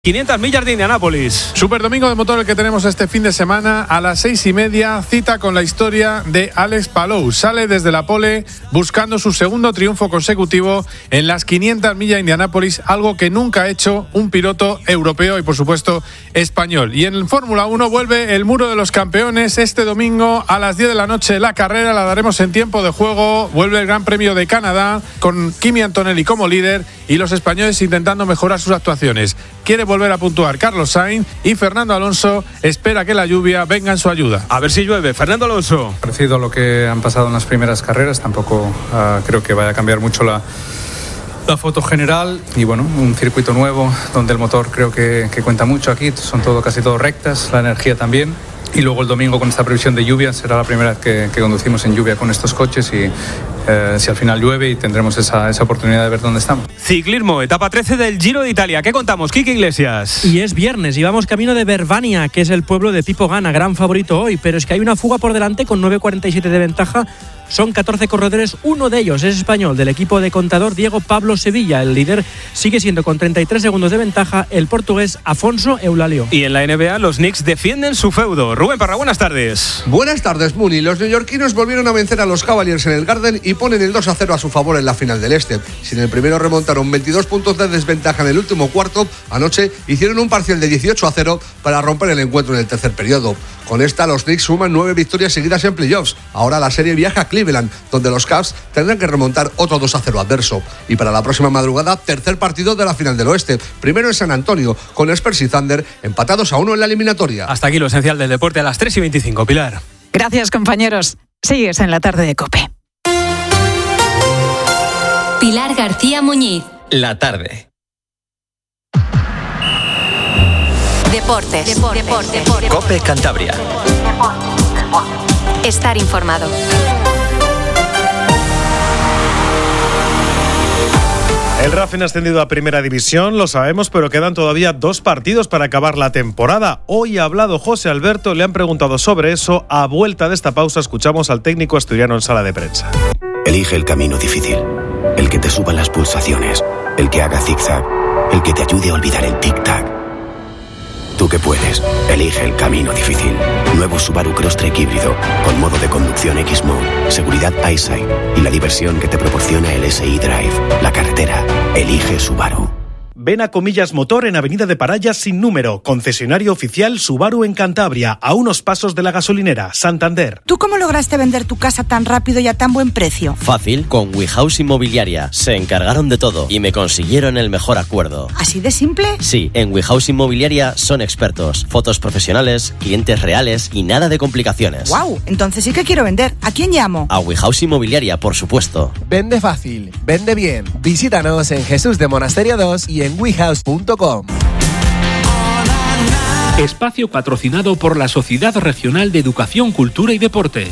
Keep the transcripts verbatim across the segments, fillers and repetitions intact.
quinientas millas de Indianápolis. Super domingo de motor el que tenemos este fin de semana. A las seis y media, cita con la historia de Alex Palou. Sale desde la pole buscando su segundo triunfo consecutivo en las quinientas millas de Indianápolis, algo que nunca ha hecho un piloto europeo y por supuesto español. Y en Fórmula uno vuelve el muro de los campeones este domingo a las diez de la noche. La carrera la daremos en tiempo de juego. Vuelve el Gran Premio de Canadá con Kimi Antonelli como líder y los españoles intentando mejorar sus actuaciones. Quiere volver a puntuar Carlos Sainz y Fernando Alonso espera que la lluvia venga en su ayuda. A ver si llueve. Fernando Alonso. Parecido a lo que han pasado en las primeras carreras, tampoco uh, creo que vaya a cambiar mucho la, la foto general. Y bueno, un circuito nuevo donde el motor creo que, que cuenta mucho aquí. Son todo, casi todo rectas, la energía también. Y luego el domingo con esta previsión de lluvia, será la primera vez que, que conducimos en lluvia con estos coches y eh, si al final llueve y tendremos esa, esa oportunidad de ver dónde estamos. Ciclismo, etapa trece del Giro de Italia. ¿Qué contamos, Quique Iglesias? Y es viernes y vamos camino de Verbania, que es el pueblo de Pipo Gana, gran favorito hoy, pero es que hay una fuga por delante con nueve cuarenta y siete de ventaja. Son catorce corredores, uno de ellos es español, del equipo de contador Diego Pablo Sevilla. El líder sigue siendo con treinta y tres segundos de ventaja el portugués Afonso Eulalio. Y en la N B A los Knicks defienden su feudo. Rubén Parra, buenas tardes. Buenas tardes, Muni. Los neoyorquinos volvieron a vencer a los Cavaliers en el Garden y ponen el dos a cero a su favor en la final del Este. Si en el primero remontaron veintidós puntos de desventaja en el último cuarto, anoche hicieron un parcial de dieciocho a cero para romper el encuentro en el tercer periodo. Con esta, los Knicks suman nueve victorias seguidas en playoffs. Ahora la serie viaja a Cleveland, donde los Cavs tendrán que remontar otro dos a cero adverso. Y para la próxima madrugada, tercer partido de la final del Oeste. Primero en San Antonio, con Spurs y Thunder empatados a uno en la eliminatoria. Hasta aquí lo esencial del deporte a las tres y veinticinco. Pilar. Gracias, compañeros. Sigues en la tarde de COPE. Pilar García Muñiz. La tarde. Deportes. Deportes. Deportes. Deportes. COPE Cantabria. Estar informado. El Racing ha ascendido a Primera División, lo sabemos, pero quedan todavía dos partidos para acabar la temporada. Hoy ha hablado José Alberto, le han preguntado sobre eso. A vuelta de esta pausa escuchamos al técnico asturiano en sala de prensa. Elige el camino difícil, el que te suba las pulsaciones, el que haga zigzag, el que te ayude a olvidar el tic-tac. Tú que puedes, elige el camino difícil. Nuevo Subaru Crosstrek híbrido, con modo de conducción X-Mode, seguridad EyeSight y la diversión que te proporciona el S I Drive. La carretera, elige Subaru. Ven a Comillas Motor en Avenida de Parayas sin número, concesionario oficial Subaru en Cantabria, a unos pasos de la gasolinera, Santander. ¿Tú cómo lograste vender tu casa tan rápido y a tan buen precio? Fácil, con WeHouse Inmobiliaria. Se encargaron de todo y me consiguieron el mejor acuerdo. ¿Así de simple? Sí, en WeHouse Inmobiliaria son expertos. Fotos profesionales, clientes reales y nada de complicaciones. ¡Wow! Entonces sí que quiero vender. ¿A quién llamo? A WeHouse Inmobiliaria, por supuesto. Vende fácil, vende bien. Visítanos en Jesús de Monasterio dos y en wehouse punto com. Espacio patrocinado por la Sociedad Regional de Educación, Cultura y Deporte.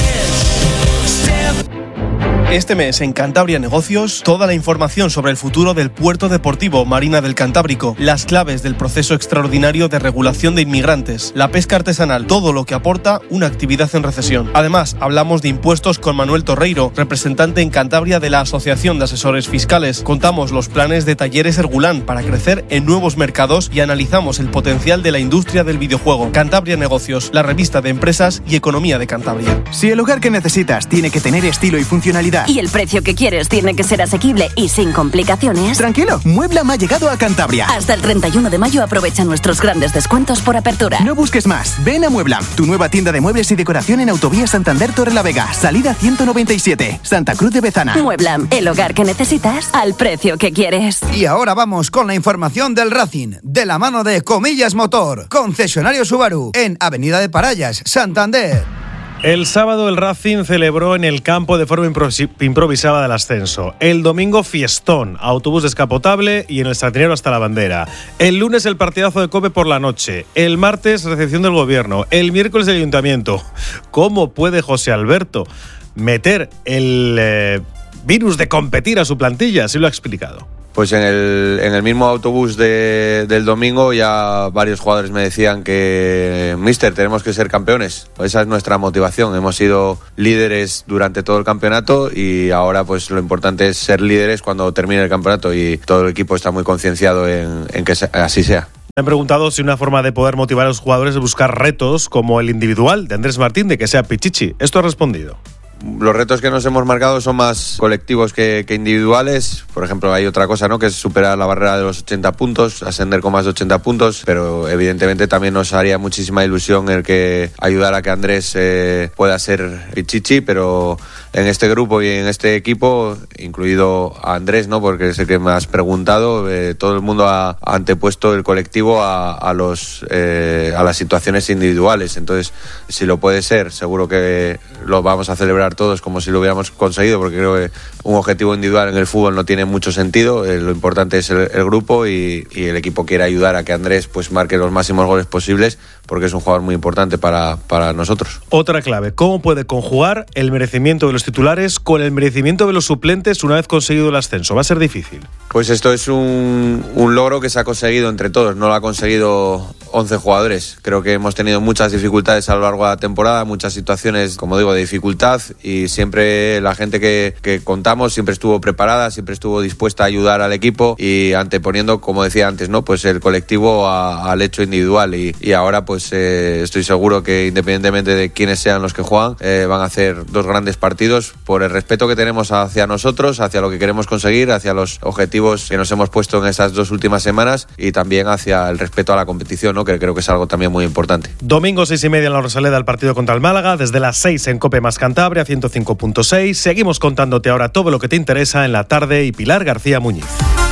Este mes en Cantabria Negocios, toda la información sobre el futuro del puerto deportivo Marina del Cantábrico, las claves del proceso extraordinario de regulación de inmigrantes, la pesca artesanal, todo lo que aporta una actividad en recesión. Además, hablamos de impuestos con Manuel Torreiro, representante en Cantabria de la Asociación de Asesores Fiscales. Contamos los planes de Talleres Hergulán para crecer en nuevos mercados y analizamos el potencial de la industria del videojuego. Cantabria Negocios, la revista de empresas y economía de Cantabria. Si el lugar que necesitas tiene que tener estilo y funcionalidad, y el precio que quieres tiene que ser asequible y sin complicaciones, tranquilo, Mueblam ha llegado a Cantabria. Hasta el treinta y uno de mayo aprovecha nuestros grandes descuentos por apertura. No busques más, ven a Mueblam, tu nueva tienda de muebles y decoración en Autovía Santander Torrelavega, salida ciento noventa y siete, Santa Cruz de Bezana. Mueblam, el hogar que necesitas al precio que quieres. Y ahora vamos con la información del Racing, de la mano de Comillas Motor, concesionario Subaru, en Avenida de Parayas, Santander. El sábado el Racing celebró en el campo de forma improvisada del ascenso. El domingo fiestón, autobús descapotable y en el Sardinero hasta la bandera. El lunes el partidazo de COPE por la noche. El martes recepción del gobierno. El miércoles el ayuntamiento. ¿Cómo puede José Alberto meter el eh, virus de competir a su plantilla? Así lo ha explicado. Pues en el, en el mismo autobús de, del domingo ya varios jugadores me decían que míster, tenemos que ser campeones. Esa es nuestra motivación. Hemos sido líderes durante todo el campeonato y ahora pues lo importante es ser líderes cuando termine el campeonato y todo el equipo está muy concienciado en, en que así sea. Me han preguntado si una forma de poder motivar a los jugadores es buscar retos como el individual de Andrés Martín, de que sea Pichichi. Esto ha respondido. Los retos que nos hemos marcado son más colectivos que, que individuales. Por ejemplo, hay otra cosa, ¿no?, que es superar la barrera de los ochenta puntos, ascender con más de ochenta puntos, pero evidentemente también nos haría muchísima ilusión el que ayudar a que Andrés eh, pueda ser Pichichi, pero en este grupo y en este equipo, incluido a Andrés, ¿no?, porque es el que me has preguntado, eh, todo el mundo ha, ha antepuesto el colectivo a, a, los, eh, a las situaciones individuales. Entonces, si lo puede ser, seguro que lo vamos a celebrar todos como si lo hubiéramos conseguido, porque creo que un objetivo individual en el fútbol no tiene mucho sentido. Eh, lo importante es el, el grupo y, y el equipo quiere ayudar a que Andrés pues marque los máximos goles posibles, porque es un jugador muy importante para, para nosotros. Otra clave, ¿cómo puede conjugar el merecimiento de los titulares con el merecimiento de los suplentes una vez conseguido el ascenso? Va a ser difícil. Pues esto es un, un logro que se ha conseguido entre todos, no lo ha conseguido once jugadores. Creo que hemos tenido muchas dificultades a lo largo de la temporada, muchas situaciones, como digo, de dificultad, y siempre la gente que, que contamos siempre estuvo preparada, siempre estuvo dispuesta a ayudar al equipo y anteponiendo, como decía antes, ¿no?, pues el colectivo a, al hecho individual, y, y ahora pues eh, estoy seguro que independientemente de quiénes sean los que juegan, eh, van a hacer dos grandes partidos por el respeto que tenemos hacia nosotros, hacia lo que queremos conseguir, hacia los objetivos que nos hemos puesto en estas dos últimas semanas y también hacia el respeto a la competición, ¿no?, que creo que es algo también muy importante. Domingo seis y media en la Rosaleda el partido contra el Málaga, desde las seis en Cope más Cantabria ciento cinco punto seis. Seguimos contándote ahora todo lo que te interesa en la tarde y Pilar García Muñiz.